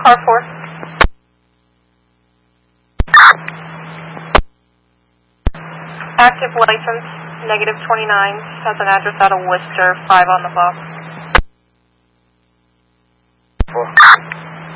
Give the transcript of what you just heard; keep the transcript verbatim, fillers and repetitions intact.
Car four. Active license, negative twenty-nine, has an address out of Worcester, five on the box. Four.